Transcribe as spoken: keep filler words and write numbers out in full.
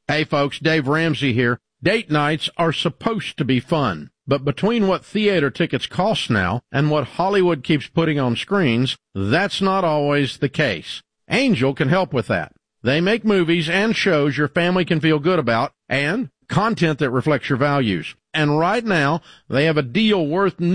Hey folks, Dave Ramsey here. Date nights are supposed to be fun, but between what theater tickets cost now and what Hollywood keeps putting on screens, that's not always the case. Angel can help with that. They make movies and shows your family can feel good about and content that reflects your values. And right now, they have a deal worth